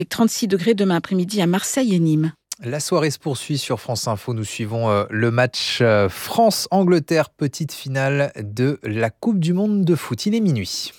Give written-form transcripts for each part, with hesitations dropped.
Avec 36 degrés demain après-midi à Marseille et Nîmes. La soirée se poursuit sur France Info. Nous suivons le match France-Angleterre, petite finale de la Coupe du Monde de foot. Il est minuit.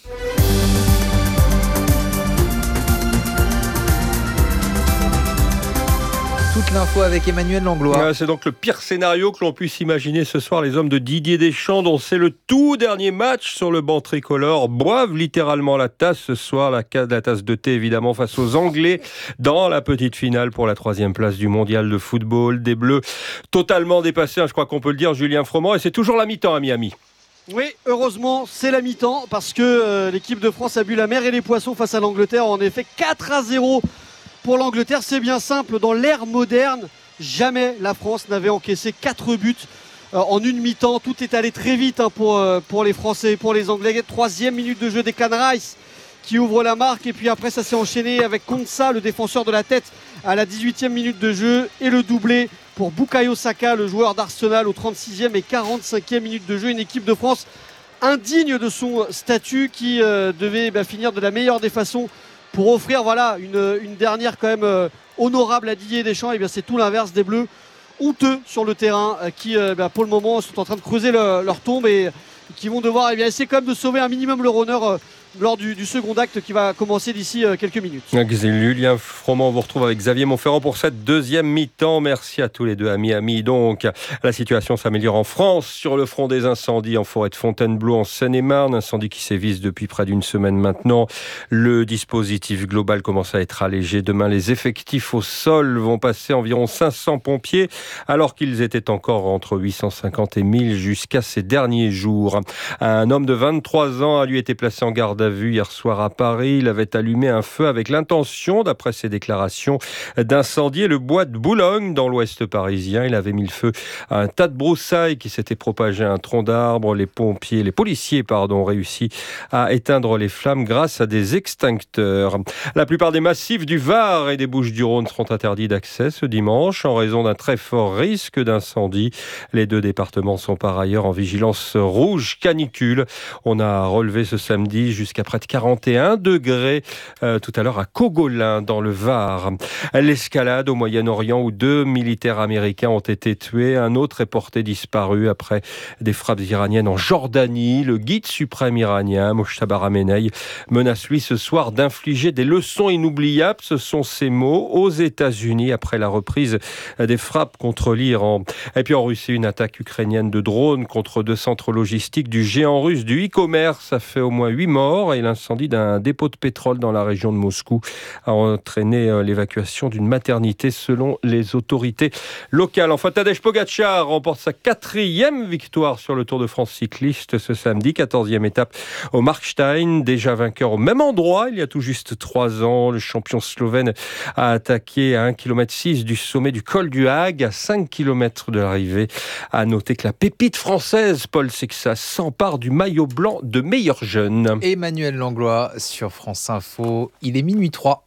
Toute l'info avec Emmanuel Langlois. C'est donc le pire scénario que l'on puisse imaginer ce soir. Les hommes de Didier Deschamps, dont c'est le tout dernier match sur le banc tricolore, boivent littéralement la tasse ce soir, la tasse de thé évidemment, face aux Anglais dans la petite finale pour la 3e place du mondial de football. Des Bleus totalement dépassés, je crois qu'on peut le dire, Julien Froment, et c'est toujours la mi-temps à Miami. Oui, heureusement, c'est la mi-temps parce que l'équipe de France a bu la mer et les poissons face à l'Angleterre. En effet, 4-0 pour l'Angleterre. C'est bien simple, dans l'ère moderne, jamais la France n'avait encaissé 4 buts en une mi-temps. Tout est allé très vite pour les Français et pour les Anglais. 3e minute de jeu, Declan Rice qui ouvre la marque, et puis après ça s'est enchaîné avec Konsa, le défenseur de la tête, à la 18e minute de jeu, et le doublé pour Bukayo Saka, le joueur d'Arsenal, au 36e et 45e minute de jeu. Une équipe de France indigne de son statut qui devait finir de la meilleure des façons pour offrir une dernière quand même honorable à Didier Deschamps. Et bien c'est tout l'inverse, des Bleus honteux sur le terrain qui pour le moment sont en train de creuser leur tombe et qui vont devoir essayer quand même de sauver un minimum leur honneur lors du second acte qui va commencer d'ici quelques minutes. Julien Froment, on vous retrouve avec Xavier Montferrand pour cette deuxième mi-temps. Merci à tous les deux à Miami. Donc, la situation s'améliore en France sur le front des incendies en forêt de Fontainebleau en Seine-et-Marne. Incendie qui sévissent depuis près d'une semaine maintenant. Le dispositif global commence à être allégé. Demain, les effectifs au sol vont passer environ 500 pompiers alors qu'ils étaient encore entre 850 et 1000 jusqu'à ces derniers jours. Un homme de 23 ans a lui été placé en garde à vue hier soir à Paris. Il avait allumé un feu avec l'intention, d'après ses déclarations, d'incendier le bois de Boulogne dans l'ouest parisien. Il avait mis le feu à un tas de broussailles qui s'était propagé à un tronc d'arbre. Les policiers ont réussi à éteindre les flammes grâce à des extincteurs. La plupart des massifs du Var et des Bouches-du-Rhône seront interdits d'accès ce dimanche en raison d'un très fort risque d'incendie. Les 2 départements sont par ailleurs en vigilance rouge canicule. On a relevé ce samedi jusqu'à près de 41 degrés tout à l'heure à Cogolin dans le Var. L'escalade au Moyen-Orient où 2 militaires américains ont été tués. Un autre est porté disparu après des frappes iraniennes en Jordanie. Le guide suprême iranien, Mojtaba Khamenei, menace lui ce soir d'infliger des leçons inoubliables. Ce sont ses mots aux États-Unis après la reprise des frappes contre l'Iran. Et puis en Russie, une attaque ukrainienne de drones contre 2 centres logistiques du géant russe du e-commerce. Ça fait au moins 8 morts et l'incendie d'un dépôt de pétrole dans la région de Moscou a entraîné l'évacuation d'une maternité selon les autorités locales. Enfin, Tadej Pogačar remporte sa 4e victoire sur le Tour de France cycliste ce samedi, 14e étape au Markstein, déjà vainqueur au même endroit il y a tout juste 3 ans. Le champion slovène a attaqué à 1,6 km du sommet du col du Hague, à 5 km de l'arrivée. À noter que la pépite française Paul Sexas s'empare du maillot blanc de meilleur jeune. Emmanuel Langlois sur France Info. Il est minuit 3.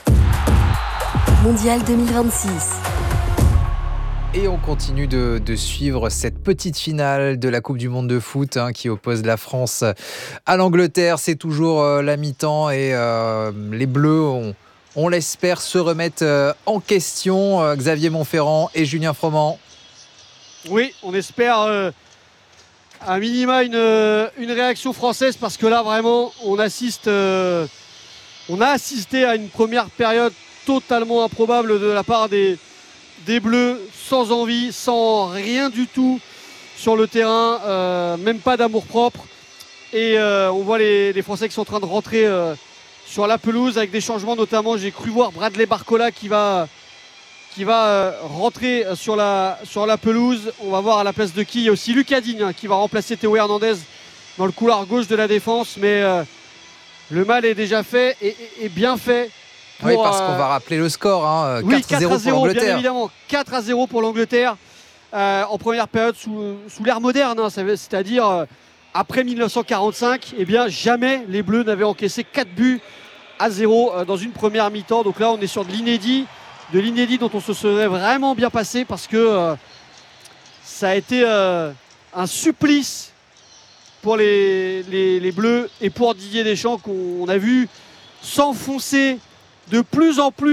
Mondial 2026. Et on continue de suivre cette petite finale de la Coupe du Monde de foot qui oppose la France à l'Angleterre. C'est toujours la mi-temps et les Bleus, on l'espère, se remettent en question. Xavier Montferrand et Julien Froment. Oui, on espère à minima une réaction française parce que là vraiment on a assisté à une première période totalement improbable de la part des Bleus, sans envie, sans rien du tout sur le terrain, même pas d'amour-propre. Et on voit les Français qui sont en train de rentrer sur la pelouse avec des changements, notamment j'ai cru voir Bradley Barcola qui va rentrer sur la pelouse. On va voir à la place de qui. Il y a aussi Lucas Digne qui va remplacer Théo Hernandez dans le couloir gauche de la défense. Mais le mal est déjà fait et bien fait. Oui, parce qu'on va rappeler le score. 4-0 pour l'Angleterre. Bien évidemment, 4-0 pour l'Angleterre en première période sous l'ère moderne. C'est-à-dire après 1945, jamais les Bleus n'avaient encaissé 4 buts à 0 dans une première mi-temps. Donc là, on est sur de l'inédit dont on se serait vraiment bien passé parce que ça a été un supplice pour les Bleus et pour Didier Deschamps qu'on a vu s'enfoncer de plus en plus